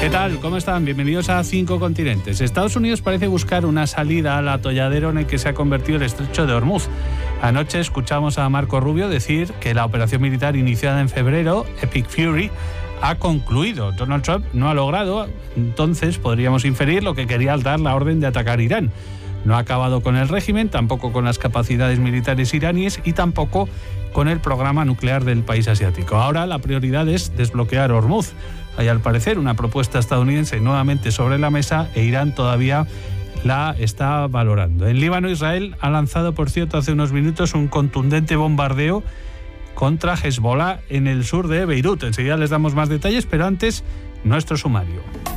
¿Qué tal? ¿Cómo están? Bienvenidos a 5 Continentes. Estados Unidos parece buscar una salida al atolladero en el que se ha convertido el estrecho de Hormuz. Anoche escuchamos a Marco Rubio decir que la operación militar iniciada en febrero, Epic Fury, ha concluido. Donald Trump no ha logrado, entonces podríamos inferir lo que quería al dar la orden de atacar Irán. No ha acabado con el régimen, tampoco con las capacidades militares iraníes y tampoco con el programa nuclear del país asiático. Ahora la prioridad es desbloquear Hormuz. Hay al parecer una propuesta estadounidense nuevamente sobre la mesa e Irán todavía la está valorando. En Líbano, Israel ha lanzado, por cierto, hace unos minutos un contundente bombardeo contra Hezbollah en el sur de Beirut. Enseguida les damos más detalles, pero antes nuestro sumario.